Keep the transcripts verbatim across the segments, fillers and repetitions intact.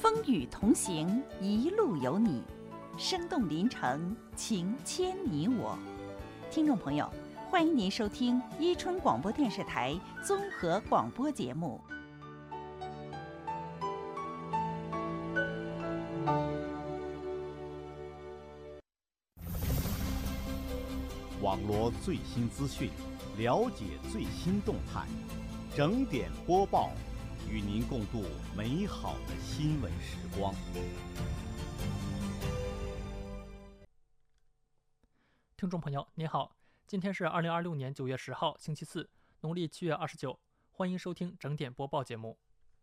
风雨同行，一路有你，生动临城，情牵你我。听众朋友，欢迎您收听伊春广播电视台综合广播节目。 网罗最新资讯，了解最新动态，整点播报，与您共度美好的新闻时光。 听众朋友您好，今天是二零二六年九月十号星期四，农历七月二十九，欢迎收听整点播报节目。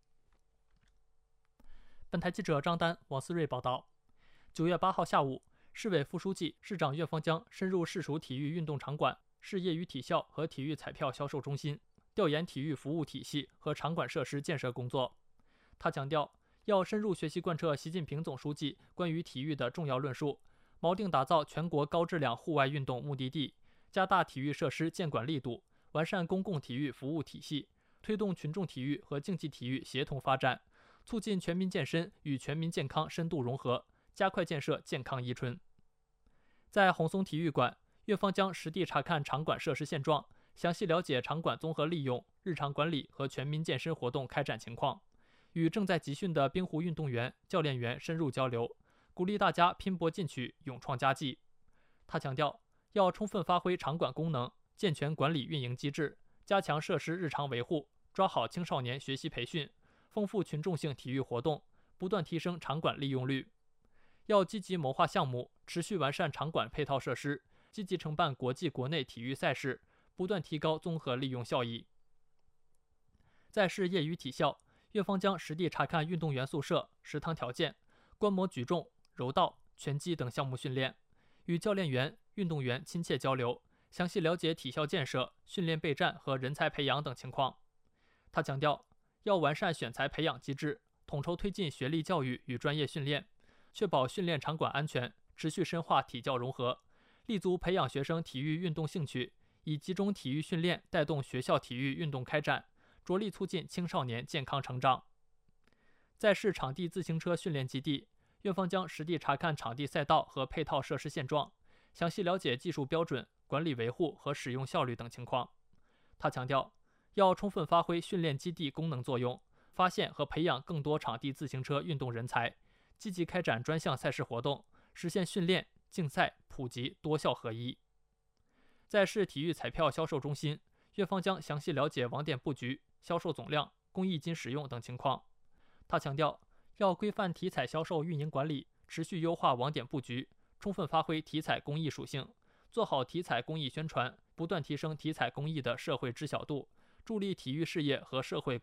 本台记者张丹、王思睿报道，九月八号下午，市委副书记、市长岳方江深入市属体育运动场馆、市业余体校和体育彩票销售中心，调研体育服务体系和场馆设施建设工作。他强调，要深入学习贯彻习近平总书记关于体育的重要论述，锚定打造全国高质量户外运动目的地，加大体育设施监管力度，完善公共体育服务体系，推动群众体育和竞技体育协同发展，促进全民健身与全民健康深度融合，加快建设健康伊春。在红松体育馆，岳方江实地查看场馆设施现状，详细了解场馆综合利用、日常管理和全民健身活动开展情况，与正在集训的冰壶运动员、教练员深入交流，鼓励大家拼搏进取，勇创佳绩。他强调，要充分发挥场馆功能，健全管理运营机制，加强设施日常维护，抓好青少年学习培训，丰富群众性体育活动，不断提升场馆利用率。要积极谋划项目，持续完善场馆配套设施，积极承办国际国内体育赛事，不断提高综合利用效益。在市业余体校，岳方江实地查看运动员宿舍、食堂条件，观摩举重、柔道、拳击等项目训练，与教练员、运动员亲切交流，详细了解体校建设、训练备战和人才培养等情况。他强调，要完善选材培养机制，统筹推进学历教育与专业训练，确保训练场馆安全，持续深化体教融合，立足培养学生体育运动兴趣，以集中体育训练带动学校体育运动开展，着力促进青少年健康成长。在市场地自行车训练基地，岳方江实地查看场地赛道和配套设施现状，详细了解技术标准、管理维护和使用效率等情况。他强调，要充分发挥训练基地功能作用，发现和培养更多场地自行车运动人才，积极开展专项赛事活动，实现训练、竞赛、普及多效合一。在市体育彩票销售中心，岳方江详细了解网点布局、销售总量、公益金使用等情况。他强调，要规范体彩销售运营管理，持续优化网点布局，充分发挥体彩公益属性，做好体彩公益宣传，不断提升体彩公益的社会知晓度，助力体育事业和社会